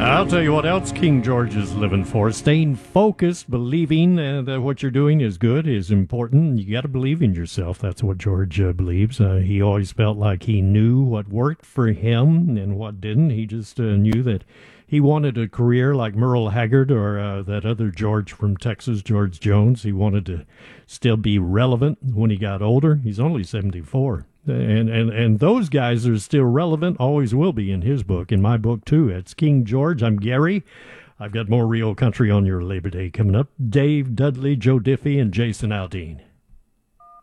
I'll tell you what else King George is living for. Staying focused, believing that what you're doing is good, is important. You got to believe in yourself. That's what George believes. He always felt like he knew what worked for him and what didn't. He just knew that he wanted a career like Merle Haggard or that other George from Texas, George Jones. He wanted to still be relevant when he got older. He's only 74. And those guys are still relevant, always will be in his book, in my book too. It's King George. I'm Gary. I've got more real country on your Labor Day coming up. Dave Dudley, Joe Diffie, and Jason Aldean.